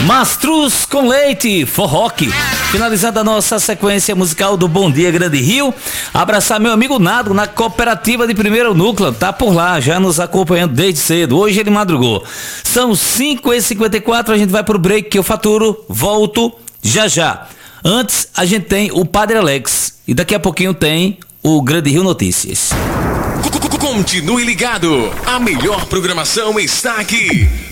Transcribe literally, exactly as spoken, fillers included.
Mastruz com leite, forroque. Finalizando a nossa sequência musical do Bom Dia Grande Rio. Abraçar meu amigo Nado na cooperativa de Primeiro Núcleo. Tá por lá, já nos acompanhando desde cedo. Hoje ele madrugou. São cinco e cinquenta e quatro, a gente vai pro break que eu faturo. Volto já já. Antes a gente tem o Padre Alex. E daqui a pouquinho tem o Grande Rio Notícias. Continue ligado. A melhor programação está aqui.